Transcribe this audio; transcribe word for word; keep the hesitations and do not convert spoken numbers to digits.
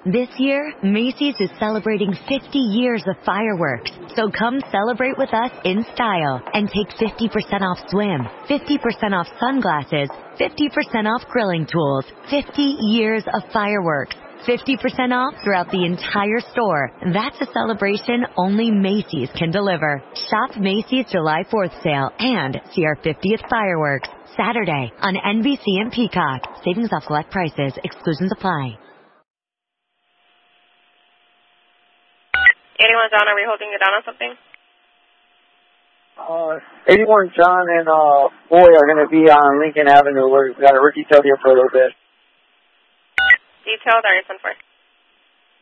This year, Macy's is celebrating fifty years of fireworks. So come celebrate with us in style and take fifty percent off swim, fifty percent off sunglasses, fifty percent off grilling tools, fifty years of fireworks, fifty percent off throughout the entire store. That's a celebration only Macy's can deliver. Shop Macy's July fourth sale and see our fiftieth fireworks Saturday on N B C and Peacock. Savings off select prices. Exclusions apply. eighty-one John, are we holding you down on something? Uh, eighty-one John and uh, Boy are going to be on Lincoln Avenue. We've got a rookie tail here for a little bit. Detailed, are you ten four?